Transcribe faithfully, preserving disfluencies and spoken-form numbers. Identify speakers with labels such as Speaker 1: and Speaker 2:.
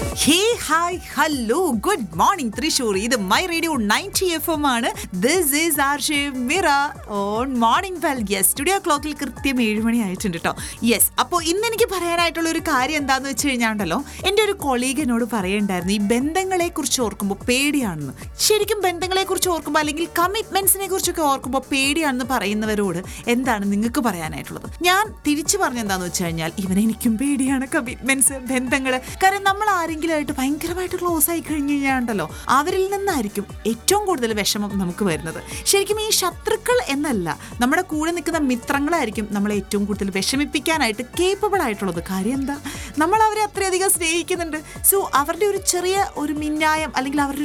Speaker 1: ഹേ hi hello good morning Thrissur. ഇത് my radio ninety F M ആണ്. This is ആർഷേ Mira on morning well. Yes, studio ക്ലോക്കിൽ കൃത്യം ഏഴ് മണി ആയിട്ടുണ്ട് കേട്ടോ. യെസ്, അപ്പോൾ ഇന്ന് എനിക്ക് പറയാനായിട്ടുള്ള ഒരു കാര്യം എന്താണെന്ന് വെച്ച് കഴിഞ്ഞാൽ ഉണ്ടല്ലോ, എൻ്റെ ഒരു കൊളീഗ് എന്നോട് പറയണ്ടായിരുന്നു ഈ ബന്ധങ്ങളെ കുറിച്ച് ഓർക്കുമ്പോൾ പേടിയാണെന്ന്. ശരിക്കും ബന്ധങ്ങളെ കുറിച്ച് ഓർക്കുമ്പോൾ അല്ലെങ്കിൽ കമ്മിറ്റ്മെന്റ്സിനെ കുറിച്ചൊക്കെ ഓർക്കുമ്പോൾ പേടിയാണെന്ന് പറയുന്നവരോട് എന്താണ് നിങ്ങൾക്ക് പറയാനായിട്ടുള്ളത്? ഞാൻ തിരിച്ചു പറഞ്ഞെന്താന്ന് വെച്ച് കഴിഞ്ഞാൽ ഇവനെ എനിക്കും പേടിയാണ് കമ്മിറ്റ്മെന്റ്സ്, ബന്ധങ്ങൾ. കാരണം നമ്മൾ ആരെങ്കിലും ആയിട്ട് ഭയങ്കരമായിട്ട് ക്ലോസ് ആയി കഴിഞ്ഞ് കഴിഞ്ഞാണ്ടല്ലോ അവരിൽ നിന്നായിരിക്കും ഏറ്റവും കൂടുതൽ വിഷമം നമുക്ക് വരുന്നത്. ശരിക്കും ഈ ശത്രുക്കൾ എന്നല്ല, നമ്മുടെ കൂടെ നിൽക്കുന്ന മിത്രങ്ങളായിരിക്കും നമ്മളെ ഏറ്റവും കൂടുതൽ വിഷമിപ്പിക്കാനായിട്ട് കേപ്പബിൾ ആയിട്ടുള്ളത്. കാര്യം എന്താ, നമ്മൾ അവരെ അത്രയധികം സ്നേഹിക്കുന്നുണ്ട്. സോ അവരുടെ ഒരു ചെറിയ ഒരു മിന്നായം അല്ലെങ്കിൽ അവരുടെ